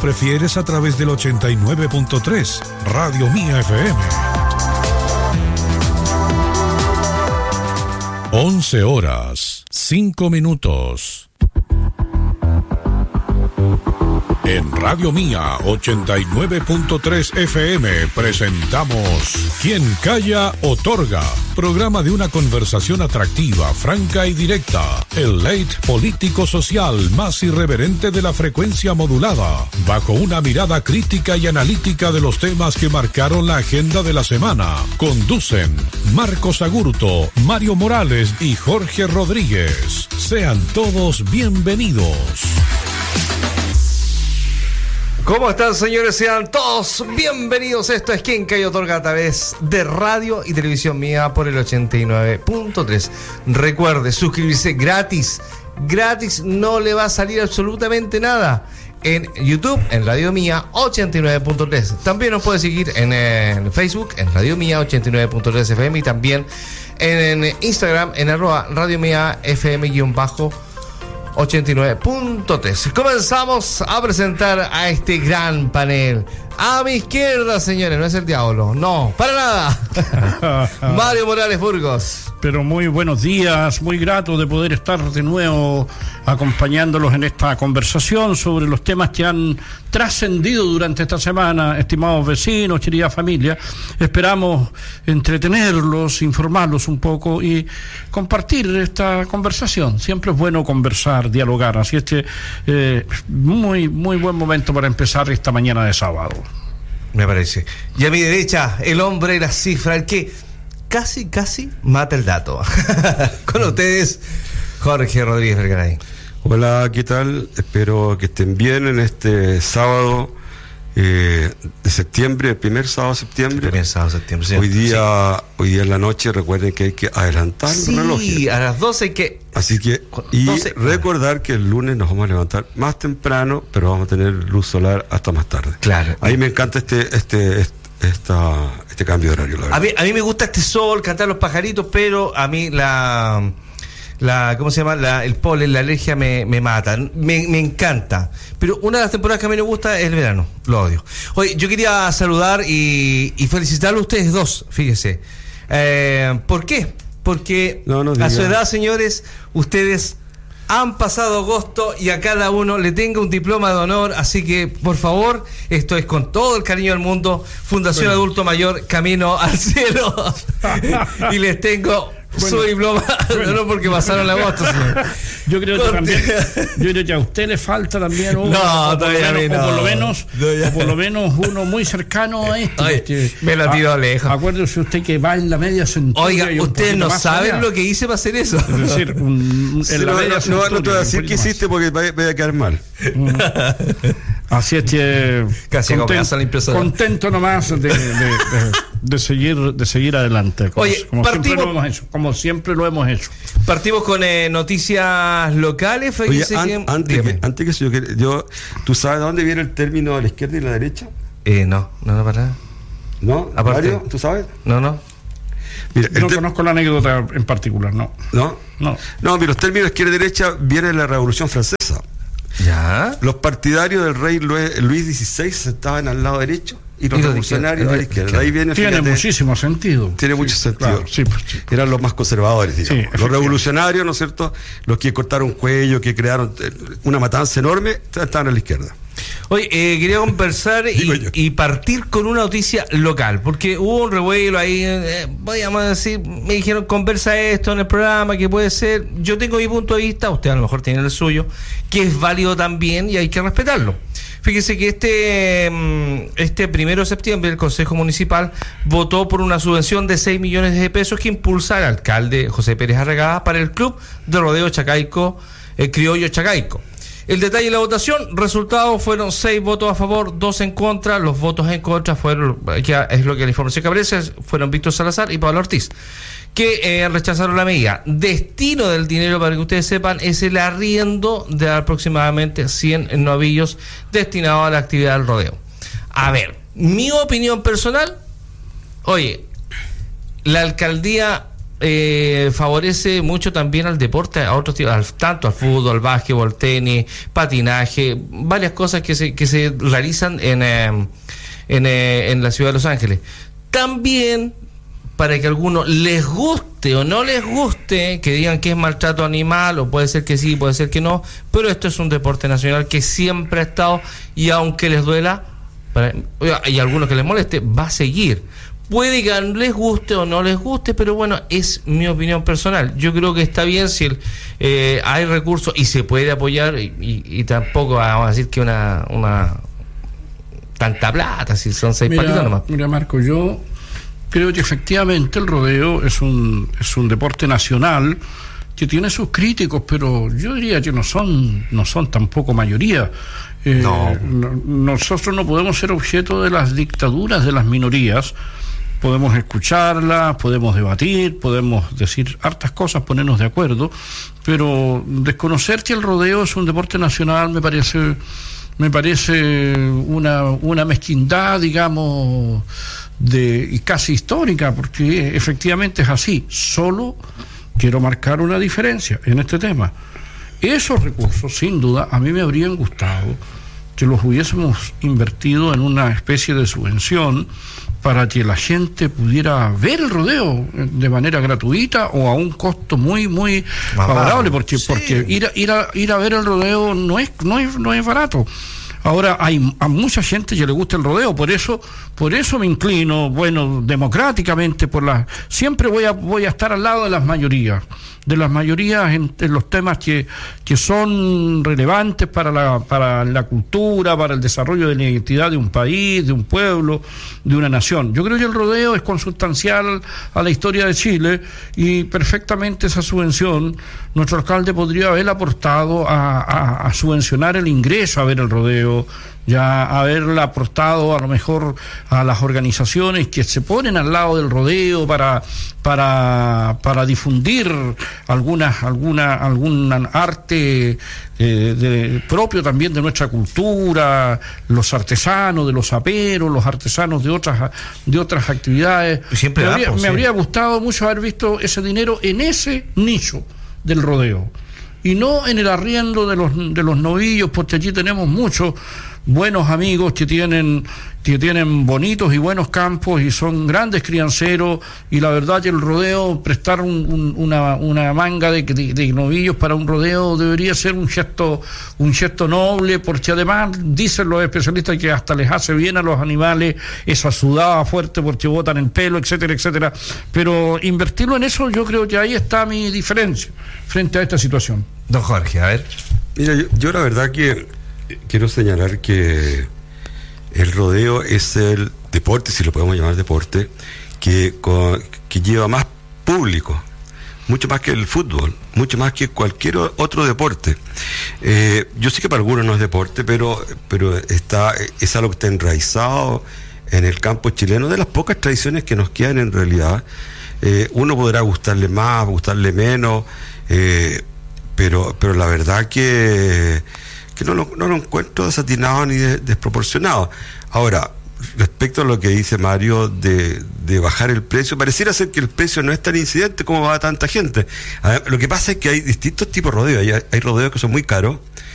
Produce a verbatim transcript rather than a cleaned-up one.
prefieres a través del ochenta y nueve punto tres, Radio Mía F M. once horas, cinco minutos. En Radio Mía ochenta y nueve punto tres F M presentamos Quien Calla Otorga, programa de una conversación atractiva, franca y directa, el late político-social más irreverente de la frecuencia modulada, bajo una mirada crítica y analítica de los temas que marcaron la agenda de la semana. Conducen Marcos Agurto, Mario Morales y Jorge Rodríguez. Sean todos bienvenidos. ¿Cómo están, señores? Sean todos bienvenidos. Esto es Quien Calla Otorga a través de radio y televisión Mía por el ochenta y nueve punto tres. Recuerde, suscribirse gratis. Gratis, no le va a salir absolutamente nada. En YouTube, en Radio Mía ochenta y nueve punto tres. También nos puede seguir en, en Facebook, en Radio Mía ochenta y nueve punto tres F M. Y también en, en Instagram, en arroba Radio Mía F M guión bajo ochenta y nueve punto tres. Comenzamos a presentar a este gran panel. A mi izquierda, señores, no es el diablo, no, para nada. Mario Morales Burgos. Pero muy buenos días, muy grato de poder estar de nuevo acompañándolos en esta conversación sobre los temas que han trascendido durante esta semana, estimados vecinos, querida familia. Esperamos entretenerlos, informarlos un poco y compartir esta conversación. Siempre es bueno conversar, dialogar, así es que eh, muy, muy buen momento para empezar esta mañana de sábado. Me parece. Y a mi derecha, el hombre de la cifra, el que casi, casi mata el dato. Con ustedes, Jorge Rodríguez Vergaray. Hola, ¿qué tal? Espero que estén bien en este sábado eh, de septiembre, el primer sábado de septiembre. El primer sábado de septiembre, sí. Hoy día, sí. Hoy día en la noche, recuerden que hay que adelantar sí, el reloj. Sí, a las doce hay que... Así que, y doce recordar que el lunes nos vamos a levantar más temprano, pero vamos a tener luz solar hasta más tarde. Claro. Ahí me encanta este, este, este Esta, este cambio de horario, la verdad. A mí, a mí me gusta este sol, cantar los pajaritos, pero a mí la, la ¿cómo se llama? La, el polen, la alergia me, me mata. Me, me encanta. Pero una de las temporadas que a mí me gusta es el verano. Lo odio. Oye, yo quería saludar y, y felicitarlos a ustedes dos, fíjese. Eh, ¿Por qué? Porque no, no a su edad, señores, ustedes han pasado agosto y a cada uno le tenga un diploma de honor, así que por favor, esto es con todo el cariño del mundo, Fundación bueno. Adulto Mayor, Camino al Cielo. Y les tengo bueno, su diploma de honor bueno, porque pasaron el agosto, señor. Yo creo que también, yo creo que a usted le falta también uno, no, o, por todavía menos, no. o por lo menos, no, o por lo menos uno muy cercano a esto. Ay, que, me la tiró lejos. Acuérdese usted que va en la media centuria. Oiga, ustedes no saben lo que hice para hacer eso. Es decir, un, sí, en la no, media no, centuria, no te voy a decir qué hiciste porque vaya, vaya a quedar mal. Así es que casi contento, la contento nomás de, de, de, de seguir de seguir adelante. Como, Oye, como partimos, siempre lo hemos hecho, como siempre lo hemos hecho. Partimos con eh, noticias locales. Oye, an, que, antes, que, antes que yo, yo, ¿tú sabes de dónde viene el término a la izquierda y a la derecha? Eh, no, no, no, para nada. ¿No? ¿Mario? ¿Tú sabes? No, no. Mira, no te... conozco la anécdota en particular, no. ¿No? No. No, pero los términos izquierda y derecha vienen de la Revolución Francesa. ¿Ya? Los partidarios del rey Luis dieciséis estaban al lado derecho y los y revolucionarios a la izquierda. Ahí viene, tiene fíjate, muchísimo sentido. Tiene mucho sí, sentido. Claro, sí, pues, sí. Eran los más conservadores, digamos. Sí, los revolucionarios, ¿no es cierto? Los que cortaron cuello, que crearon una matanza enorme, estaban a la izquierda. Oye, eh, quería conversar y, y partir con una noticia local, porque hubo un revuelo ahí, eh, podríamos decir, me dijeron, conversa esto en el programa, que puede ser, yo tengo mi punto de vista, usted a lo mejor tiene el suyo, que es válido también y hay que respetarlo. Fíjese que este este primero de septiembre el Consejo Municipal votó por una subvención de seis millones de pesos que impulsa al alcalde José Pérez Arregada para el Club de Rodeo Chacaico, el Criollo Chacaico. El detalle de la votación, resultados fueron seis votos a favor, dos en contra. Los votos en contra fueron, que es lo que la información que aparece, fueron Víctor Salazar y Pablo Ortiz, que eh, rechazaron la medida. Destino del dinero, para que ustedes sepan, es el arriendo de aproximadamente cien novillos destinados a la actividad del rodeo. A ver, mi opinión personal, oye, la alcaldía eh, favorece mucho también al deporte, a otros tipos, al, tanto al fútbol, al básquetbol, al tenis, patinaje, varias cosas que se, que se realizan en, eh, en, eh, en la ciudad de Los Ángeles. También, para que a algunos les guste o no les guste, que digan que es maltrato animal, o puede ser que sí, puede ser que no, pero esto es un deporte nacional que siempre ha estado, y aunque les duela, para, y a algunos que les moleste, va a seguir. Puede que les guste o no les guste, pero bueno, es mi opinión personal. Yo creo que está bien si el, eh, hay recursos y se puede apoyar, y, y, y tampoco vamos a decir que una, una tanta plata, si son seis mira, palitos nomás. Mira, Marco, yo creo que efectivamente el rodeo es un, es un deporte nacional que tiene sus críticos, pero yo diría que no son, no son tampoco mayoría. Eh, no. no. Nosotros no podemos ser objeto de las dictaduras de las minorías. Podemos escucharlas, podemos debatir, podemos decir hartas cosas, ponernos de acuerdo, pero desconocer que el rodeo es un deporte nacional me parece, me parece una, una mezquindad, digamos, de, y casi histórica, porque efectivamente es así. Solo quiero marcar una diferencia en este tema. Esos recursos, sin duda, a mí me habrían gustado que los hubiésemos invertido en una especie de subvención para que la gente pudiera ver el rodeo de manera gratuita o a un costo muy, muy Mamá, favorable, porque, sí. porque ir a, ir a, ir a ver el rodeo no es, no es, no es barato. Ahora hay a mucha gente que le gusta el rodeo, por eso, por eso me inclino, bueno, democráticamente por la, siempre voy a, voy a estar al lado de las mayorías, de las mayorías en, en los temas que, que son relevantes para la, para la cultura, para el desarrollo de la identidad de un país, de un pueblo, de una nación. Yo creo que el rodeo es consustancial a la historia de Chile, y perfectamente esa subvención nuestro alcalde podría haber aportado a, a, a subvencionar el ingreso a ver el rodeo, ya haberla aportado a lo mejor a las organizaciones que se ponen al lado del rodeo para para para difundir algunas alguna algún arte eh, de, propio también de nuestra cultura, los artesanos de los aperos, los artesanos de otras de otras actividades. Siempre me, habría, da, pues, me sí. habría gustado mucho haber visto ese dinero en ese nicho del rodeo y no en el arriendo de los de los novillos, porque allí tenemos muchos buenos amigos que tienen que tienen bonitos y buenos campos y son grandes crianceros, y la verdad que el rodeo, prestar un, un, una, una manga de, de, de novillos para un rodeo debería ser un gesto un gesto noble, porque además dicen los especialistas que hasta les hace bien a los animales esa sudada fuerte porque botan el pelo, etcétera, etcétera, pero invertirlo en eso, yo creo que ahí está mi diferencia frente a esta situación. Don Jorge, a ver. Mira, yo, yo la verdad que quiero señalar que el rodeo es el deporte, si lo podemos llamar deporte, que, con, que lleva más público, mucho más que el fútbol, mucho más que cualquier otro deporte. Eh, yo sé que para algunos no es deporte, pero, pero está, es algo que está enraizado en el campo chileno, de las pocas tradiciones que nos quedan en realidad. Eh, uno podrá gustarle más, gustarle menos, eh, pero, pero la verdad que que no lo, no lo encuentro desatinado ni de, desproporcionado. Ahora, respecto a lo que dice Mario de, de bajar el precio, pareciera ser que el precio no es tan incidente como va a tanta gente. A ver, lo que pasa es que hay distintos tipos de rodeos. Hay, hay rodeos que son muy caros,